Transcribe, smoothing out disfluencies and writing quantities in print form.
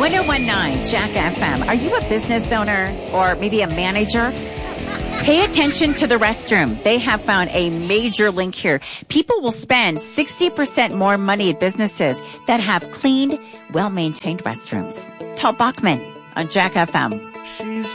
1019 Jack FM. Are you a business owner or maybe a manager? Pay attention to the restroom. They have found a major link here. People will spend 60% more money at businesses that have cleaned, well-maintained restrooms. Tal Bachman on Jack FM. She's